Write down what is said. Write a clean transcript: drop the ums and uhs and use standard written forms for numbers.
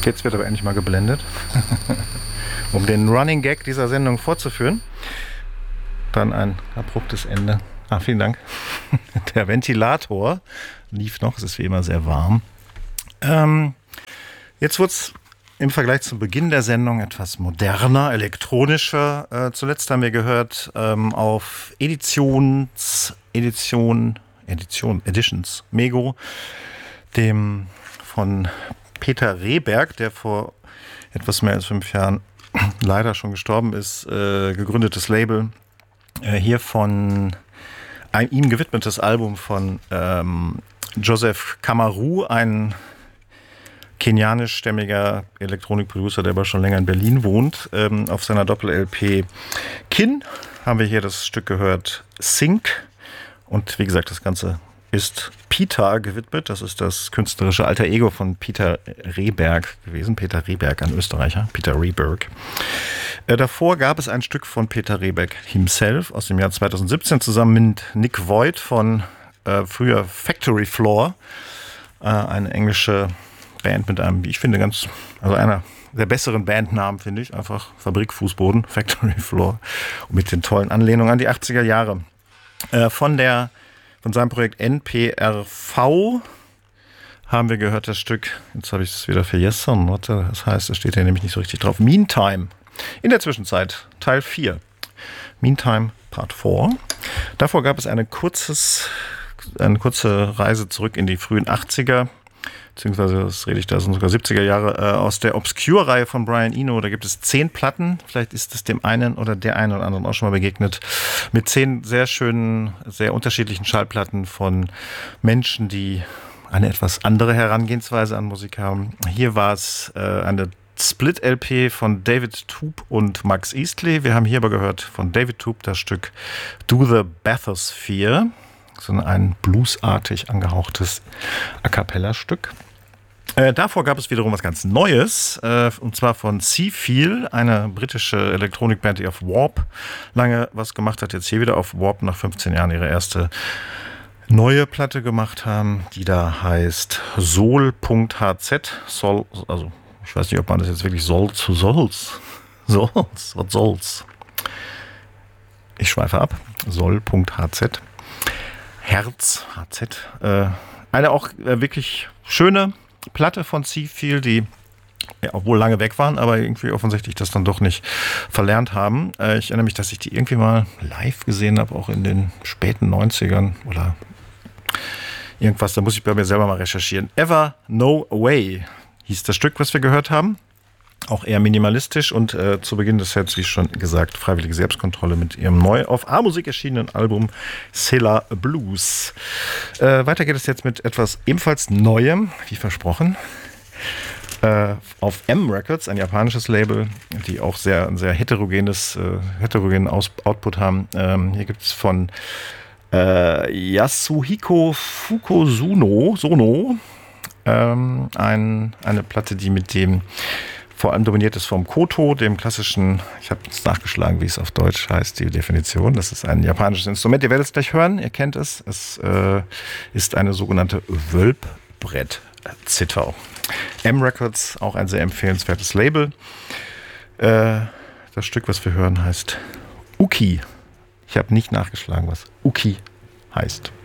Jetzt wird aber endlich mal geblendet, um den Running Gag dieser Sendung fortzuführen. Dann ein abruptes Ende. Vielen Dank. Der Ventilator lief noch, es ist wie immer sehr warm. Jetzt wurde es im Vergleich zum Beginn der Sendung etwas moderner, elektronischer. Zuletzt haben wir gehört auf Editions Mego, dem von Peter Rehberg, der vor etwas mehr als 5 Jahren leider schon gestorben ist, gegründetes Label. Hier von ein ihm gewidmetes Album von Joseph Kamaru, ein kenianischstämmiger Elektronikproducer, der aber schon länger in Berlin wohnt. Auf seiner Doppel-LP Kin haben wir hier das Stück gehört, Sync. Und wie gesagt, das Ganze ist Peter gewidmet. Das ist das künstlerische Alter Ego von Peter Rehberg gewesen. Peter Rehberg, ein Österreicher. Peter Rehberg. Davor gab es ein Stück von Peter Rehberg himself aus dem Jahr 2017 zusammen mit Nick Voigt von früher Factory Floor. Eine englische Band mit einem, wie ich finde, einer der besseren Bandnamen, finde ich. Einfach Fabrikfußboden, Factory Floor. Und mit den tollen Anlehnungen an die 80er Jahre. Von seinem Projekt NPRV haben wir gehört das Stück, jetzt habe ich es wieder vergessen, das heißt, es steht hier nämlich nicht so richtig drauf, Meantime. In der Zwischenzeit, Teil 4. Meantime, Part 4. Davor gab es eine kurze Reise zurück in die frühen 80er, beziehungsweise, das rede ich da, sind sogar 70er Jahre, aus der Obscure-Reihe von Brian Eno. Da gibt es 10 Platten, vielleicht ist es dem einen oder der einen oder anderen auch schon mal begegnet, mit 10 sehr schönen, sehr unterschiedlichen Schallplatten von Menschen, die eine etwas andere Herangehensweise an Musik haben. Hier war es eine Split-LP von David Toop und Max Eastley. Wir haben hier aber gehört von David Toop das Stück Do the Bathysphere, so ein bluesartig angehauchtes A-Cappella-Stück. Davor gab es wiederum was ganz Neues, und zwar von Seafeel, eine britische Elektronikband, die auf Warp lange was gemacht hat, jetzt hier wieder auf Warp nach 15 Jahren ihre erste neue Platte gemacht haben, die da heißt Sol.hz. Also ich weiß nicht, ob man das jetzt wirklich Solls, was soll's? Ich schweife ab. Sol.hz. Herz, HZ. Eine auch wirklich schöne Platte von Seafeel, die obwohl lange weg waren, aber irgendwie offensichtlich das dann doch nicht verlernt haben. Ich erinnere mich, dass ich die irgendwie mal live gesehen habe, auch in den späten 90ern oder irgendwas. Da muss ich bei mir selber mal recherchieren. Ever No Way hieß das Stück, was wir gehört haben. Auch eher minimalistisch und zu Beginn des Sets, wie schon gesagt, freiwillige Selbstkontrolle mit ihrem neu auf A-Musik erschienenen Album Sailor Blues. Weiter geht es jetzt mit etwas ebenfalls Neuem, wie versprochen. Auf M Records, ein japanisches Label, die auch einen sehr heterogenen Output haben. Hier gibt es von Yasuhiko Fukusono eine Platte, die mit dem vor allem dominiert ist vom Koto, dem klassischen, ich habe es nachgeschlagen, wie es auf Deutsch heißt, die Definition. Das ist ein japanisches Instrument. Ihr werdet es gleich hören, ihr kennt es. Es ist eine sogenannte Wölbbrettzither. M Records, auch ein sehr empfehlenswertes Label. Das Stück, was wir hören, heißt Uki. Ich habe nicht nachgeschlagen, was Uki heißt.